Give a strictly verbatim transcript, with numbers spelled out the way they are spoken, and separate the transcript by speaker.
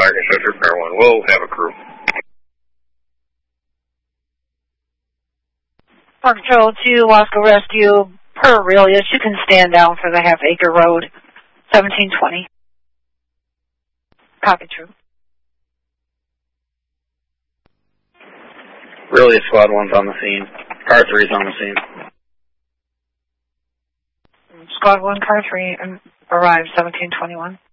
Speaker 1: American Shelter, Pair one. We'll have a crew.
Speaker 2: Park Patrol two, Wasco Rescue, per Aurelius. You can stand down for the Half Acre Road, seventeen twenty. Copy, true.
Speaker 3: Aurelius Squad one's on the scene. Car three's on the scene.
Speaker 2: Squad one, Car three, and arrived seventeen twenty-one.